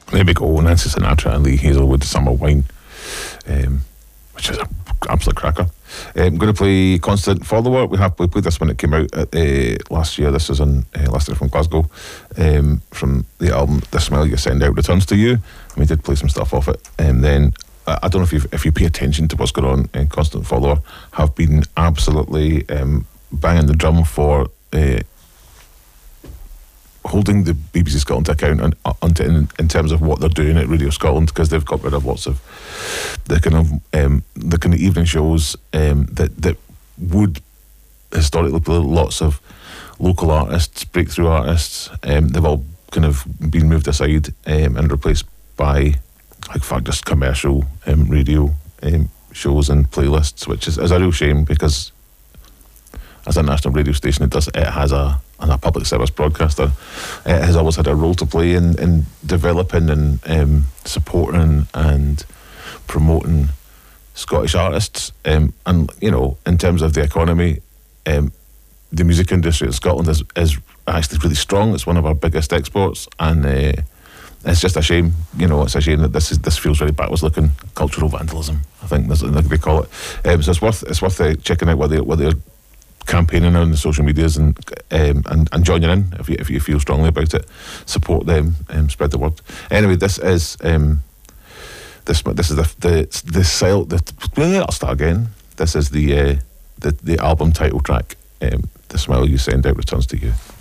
There we go. Nancy Sinatra and Lee Hazelwood, Summer Wine, which is an absolute cracker. I'm going to play Constant Follower. We played this when it came out last year. This is on last year from Glasgow, from the album The Smile You Send Out Returns to You. And we did play some stuff off it. And then I don't know if you pay attention to what's going on. Constant Follower have been absolutely banging the drum for holding the BBC Scotland to account in terms of what they're doing at Radio Scotland, because they've got rid of lots of the kind of evening shows that would historically play lots of local artists, breakthrough artists. They've all kind of been moved aside and replaced by, like, just commercial radio shows and playlists, which is a real shame, because as a national radio station, it has a public service broadcaster, it has always had a role to play in developing and supporting and promoting Scottish artists. And you know, in terms of the economy, the music industry in Scotland is actually really strong. It's one of our biggest exports, and it's just a shame. You know, it's a shame that this feels very backwards looking. Cultural vandalism, I think that's what they call it. So it's worth checking out what they're campaigning on the social medias and joining in if you feel strongly about it. Support them, spread the word. Anyway, this is I'll start again. This is the album title track. The Smile You Send Out Returns to You.